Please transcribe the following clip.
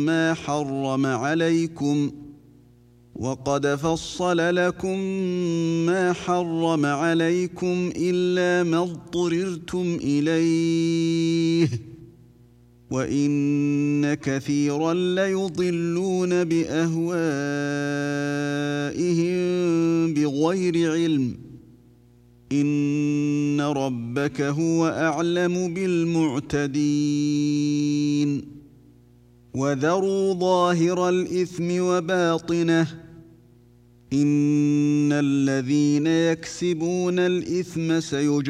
ما حرم عليكم وقد فصل لكم ما حرم عليكم إلا ما اضطررتم إليه وإن كثيرا ليضلون بأهوائهم بغير علم إن ربك هو أعلم بالمعتدين وذروا ظاهر الإثم وباطنه إن الذين يكسبون الإثم سيجزون